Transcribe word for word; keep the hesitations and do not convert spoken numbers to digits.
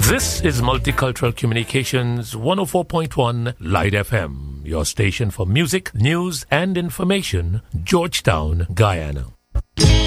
This is Multicultural Communications one oh four point one Light F M, your station for music, news, and information, Georgetown, Guyana.